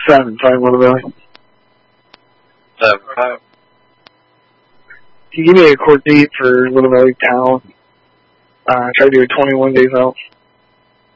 7-5 Little Valley. 7-5. Can you give me a court date for Little Valley Town? Try to do it 21 days out.